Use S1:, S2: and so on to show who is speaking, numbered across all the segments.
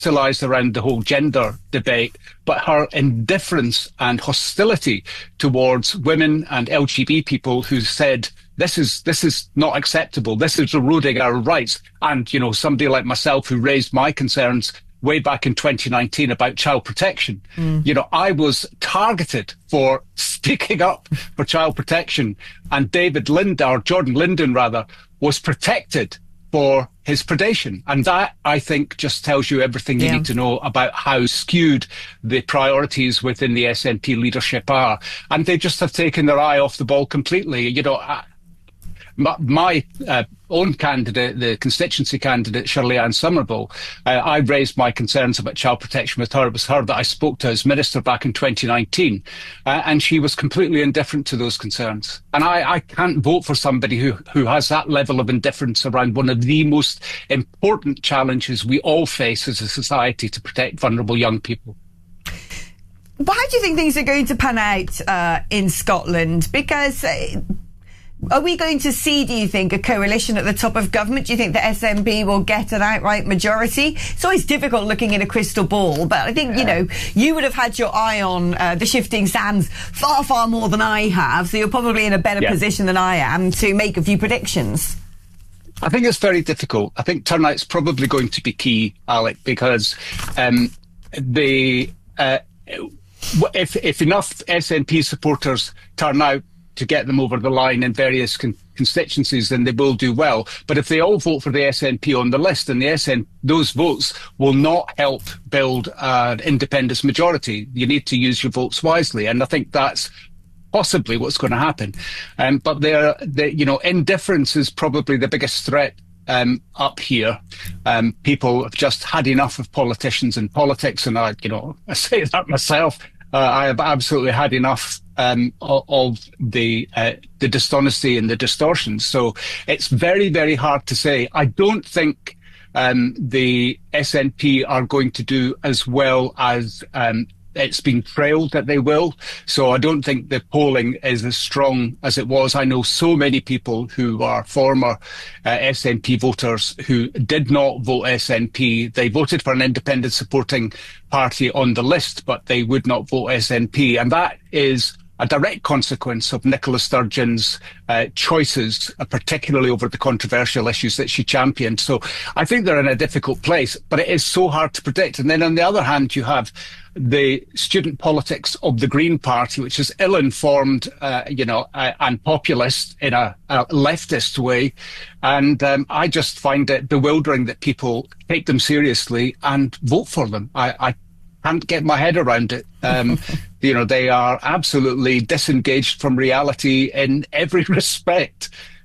S1: capitalised around the whole gender debate, but her indifference and hostility towards women and LGBT people who said, this is not acceptable, this is eroding our rights. And, you know, somebody like myself who raised my concerns way back in 2019 about child protection. You know, I was targeted for speaking up for child protection, and Jordan Linden rather, was protected for his predation. And that, I think, just tells you everything you need to know about how skewed the priorities within the SNP leadership are. And they just have taken their eye off the ball completely. You know, my own candidate, the constituency candidate, Shirley Ann Somerville, I raised my concerns about child protection with her. It was her that I spoke to as minister back in 2019. And she was completely indifferent to those concerns. And I can't vote for somebody who has that level of indifference around one of the most important challenges we all face as a society to protect vulnerable young people.
S2: But how do you think things are going to pan out in Scotland? Because are we going to see, do you think, a coalition at the top of government? Do you think the SNP will get an outright majority? It's always difficult looking in a crystal ball, but I think, you know, you would have had your eye on the shifting sands far, far more than I have, so you're probably in a better position than I am to make a few predictions.
S1: I think it's very difficult. I think turnout's probably going to be key, Alec, because if enough SNP supporters turn out to get them over the line in various constituencies, then they will do well. But if they all vote for the SNP on the list, then those votes will not help build an independence majority. You need to use your votes wisely, and I think that's possibly what's going to happen. But you know, indifference is probably the biggest threat up here. People have just had enough of politicians and politics, and I say that myself. I have absolutely had enough of the dishonesty and the distortions. So it's very, very hard to say. I don't think the SNP are going to do as well as it's been trailed that they will. So I don't think the polling is as strong as it was. I know so many people who are former SNP voters who did not vote SNP. They voted for an independent supporting party on the list, but they would not vote SNP. And that is a direct consequence of Nicola Sturgeon's choices, particularly over the controversial issues that she championed. So I think they're in a difficult place, but it is so hard to predict. And then on the other hand, you have the student politics of the Green Party, which is ill-informed, and populist in a leftist way. And I just find it bewildering that people take them seriously and vote for them. I can't get my head around it. They are absolutely disengaged from reality in every respect.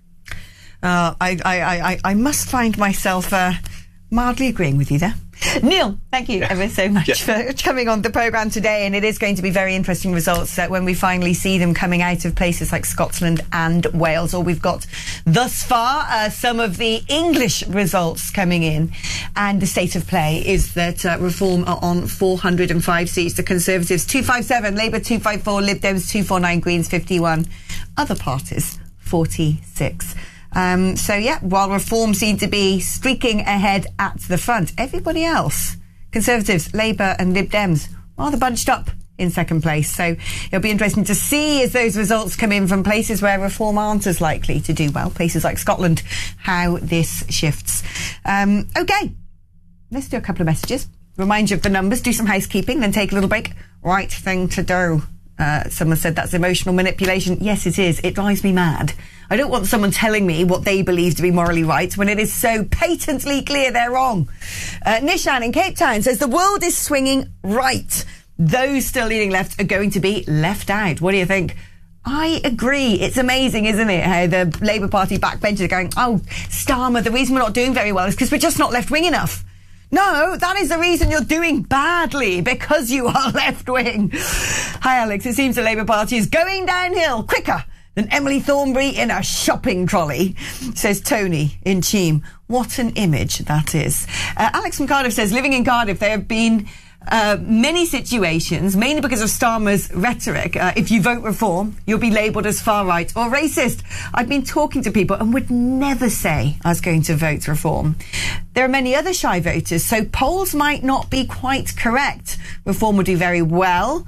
S2: I must find myself mildly agreeing with you there. Neil, thank you ever so much for coming on the programme today, and it is going to be very interesting results when we finally see them coming out of places like Scotland and Wales. All we've got thus far, some of the English results coming in, and the state of play is that Reform are on 405 seats, the Conservatives 257, Labour 254, Lib Dems 249, Greens 51, other parties 46. While Reform seem to be streaking ahead at the front, everybody else, Conservatives, Labour and Lib Dems, rather bunched up in second place. So it'll be interesting to see as those results come in from places where Reform aren't as likely to do well, places like Scotland, how this shifts. OK, let's do a couple of messages. Remind you of the numbers, do some housekeeping, then take a little break. Right thing to do. Someone said that's emotional manipulation. Yes, it is. It drives me mad. I don't want someone telling me what they believe to be morally right when it is so patently clear they're wrong. Nishan in Cape Town says the world is swinging right. Those still leaning left are going to be left out. What do you think? I agree. It's amazing, isn't it, how the Labour Party backbenchers are going, oh, Starmer, the reason we're not doing very well is because we're just not left-wing enough. No, that is the reason you're doing badly, because you are left-wing. Hi, Alex. It seems the Labour Party is going downhill quicker than Emily Thornberry in a shopping trolley, says Tony in Cheam. What an image that is. Alex from Cardiff says, living in Cardiff, there have been many situations, mainly because of Starmer's rhetoric. If you vote Reform, you'll be labelled as far-right or racist. I've been talking to people and would never say I was going to vote Reform. There are many other shy voters, so polls might not be quite correct. Reform will do very well.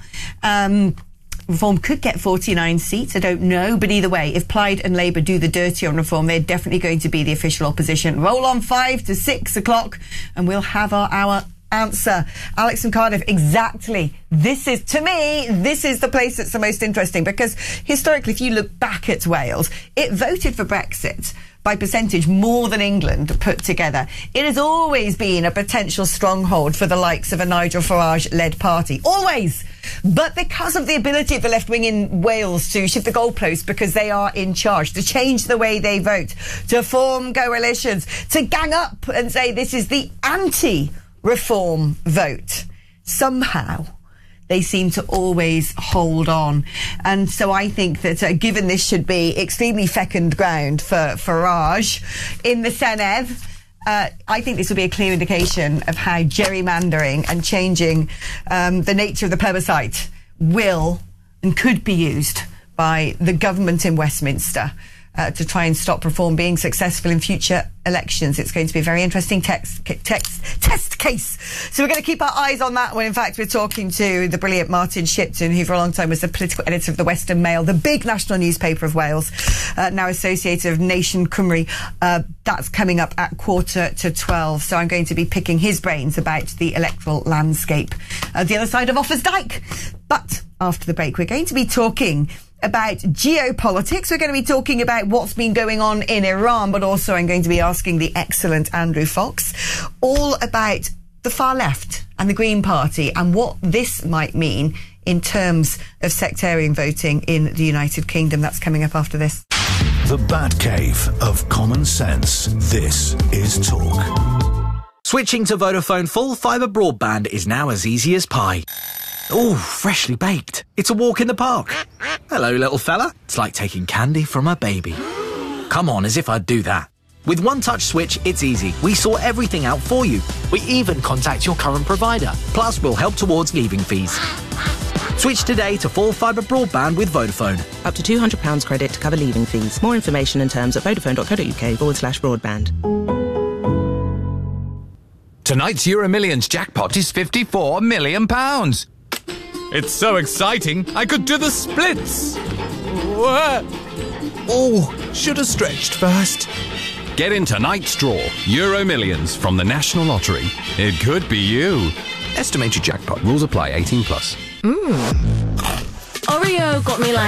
S2: Reform could get 49 seats, I don't know, but either way, if Plaid and Labour do the dirty on Reform, they're definitely going to be the official opposition. Roll on 5 to 6 o'clock and we'll have our answer. Alex from Cardiff, exactly. This is the place that's the most interesting, because historically, if you look back at Wales, it voted for Brexit by percentage more than England put together. It has always been a potential stronghold for the likes of a Nigel Farage-led party. Always! But because of the ability of the left wing in Wales to shift the goalposts because they are in charge, to change the way they vote, to form coalitions, to gang up and say this is the anti-Reform vote, somehow they seem to always hold on. And so I think that given this should be extremely fecund ground for Farage in the Senedd, I think this will be a clear indication of how gerrymandering and changing the nature of the plebiscite will and could be used by the government in Westminster to try and stop Reform being successful in future elections. It's going to be a very interesting test case. So we're going to keep our eyes on that one. In fact, we're talking to the brilliant Martin Shipton, who for a long time was the political editor of the Western Mail, the big national newspaper of Wales, now associated of Nation Cymru. That's coming up at 11:45. So I'm going to be picking his brains about the electoral landscape the other side of Offa's Dyke. But after the break, we're going to be talking about geopolitics. We're going to be talking about what's been going on in Iran, but also I'm going to be asking the excellent Andrew Fox all about the far left and the Green Party and what this might mean in terms of sectarian voting in the United Kingdom. That's coming up after this.
S3: The Batcave of Common Sense. This is Talk.
S4: Switching to Vodafone full fibre broadband is now as easy as pie. Ooh, freshly baked. It's a walk in the park. Hello, little fella. It's like taking candy from a baby. Come on, as if I'd do that. With One Touch Switch, it's easy. We sort everything out for you. We even contact your current provider. Plus, we'll help towards leaving fees. Switch today to full fibre broadband with Vodafone.
S5: Up to £200 credit to cover leaving fees. More information and terms at vodafone.co.uk/broadband.
S6: Tonight's Euro Millions jackpot is £54 million. It's so exciting, I could do the splits.
S7: Oh, should have stretched first.
S6: Get in tonight's draw, Euro Millions from the National Lottery. It could be you.
S7: Estimated jackpot. Rules apply. 18+.
S8: Oreo got me like